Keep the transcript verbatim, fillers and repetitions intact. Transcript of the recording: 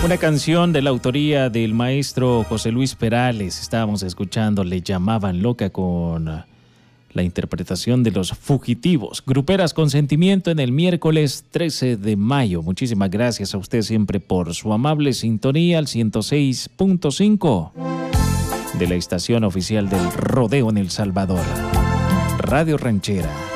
Una canción de la autoría del maestro José Luis Perales. Estábamos escuchando Le Llamaban Loca con la interpretación de Los Fugitivos. Gruperas con Sentimiento en el miércoles trece de mayo. Muchísimas gracias a usted siempre por su amable sintonía al ciento seis punto cinco de la estación oficial del rodeo en El Salvador. Radio Ranchera.